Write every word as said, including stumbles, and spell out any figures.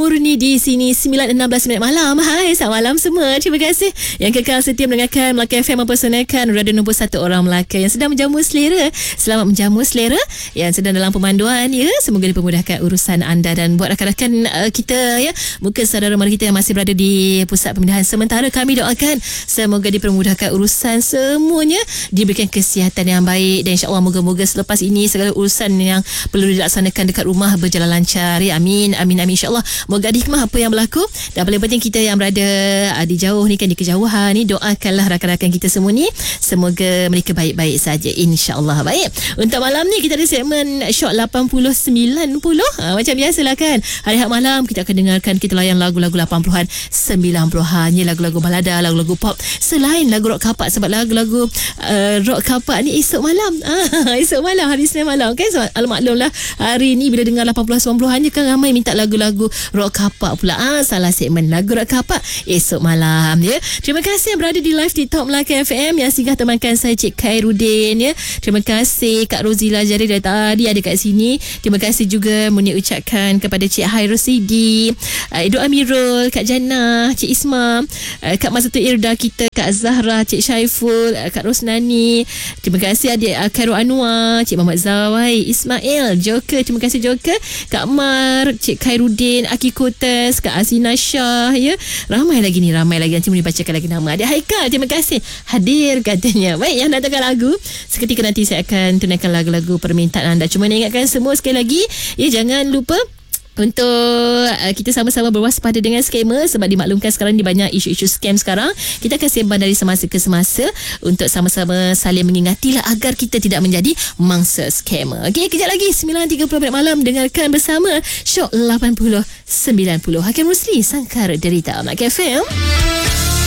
Murni di sini sembilan enam belas minit malam. Hai, selamat malam semua. Terima kasih yang kekal setia mendengarkan Melaka F M mempersonalkan radio nombor satu orang Melaka yang sedang menjamu selera. Selamat menjamu selera yang sedang dalam pemanduan ya. Semoga dipermudahkan urusan anda dan buat rakan-rakan uh, kita ya, mungkin saudara mara kita yang masih berada di pusat pemindahan sementara, kami doakan semoga dipermudahkan urusan semuanya, diberikan kesihatan yang baik dan insya-Allah moga-moga selepas ini segala urusan yang perlu dilaksanakan dekat rumah berjalan lancar ya. Amin amin amin insya-Allah. Moga ada hikmah apa yang berlaku dan paling penting kita yang berada uh, di jauh ni kan, di kejauhan ni, doakanlah rakan-rakan kita semua ni semoga mereka baik-baik saja insya-Allah. Baik, untuk malam ni kita ada segmen Shot lapan puluh sembilan puluh ha, macam biasalah kan. Hari-hari malam kita akan dengarkan, kita layan lagu-lagu lapan puluhan sembilan puluhan ni, lagu-lagu balada, lagu-lagu pop selain lagu rock kapak. Sebab lagu-lagu uh, rock kapak ni esok malam ah, esok malam hari Senin malam kan. So, almaklumlah hari ni bila dengar lapan puluhan sembilan puluhan je kan ramai minta lagu-lagu rock kapak pula. Ah, salah segmen lagu rock kapak esok malam ya. Terima kasih yang berada di live TikTok Melaka F M yang singgah temankan saya Cik Khairuddin ya. Terima kasih Kak Rozila Jari dari tadi ada kat sini. Terima kasih juga Munia ucapkan kepada Cik Hairul Sidi, uh, Edo Amirul, Kak Jannah, Cik Isma, uh, Kak Mazatul Irda kita, Kak Zahra, Cik Syaiful, uh, Kak Rosnani. Terima kasih adik uh, Khairul Anwar, Cik Muhammad Zawai, Ismail, Joker. Terima kasih Joker, Kak Mar, Cik Khairuddin, Aki Kotes, Kak Asina Shah ya. Ramai lagi ni, ramai lagi. Nanti boleh bacakan lagi nama. Adik Haikal, terima kasih hadir katanya. Baik, yang datangkan lagu seketika nanti saya akan tunaikan lagu-lagu permintaan anda. Cuma nak ingatkan semua sekali lagi ya, jangan lupa untuk uh, kita sama-sama berwaspada dengan skamer. Sebab dimaklumkan sekarang ni banyak isu-isu scam sekarang. Kita akan sembang dari semasa ke semasa untuk sama-sama saling mengingatilah agar kita tidak menjadi mangsa skamer. Okey, kejap lagi sembilan tiga puluh malam dengarkan bersama Shot lapan puluh sembilan puluh Hakim Rusli Sangkar Derita Melaka F M.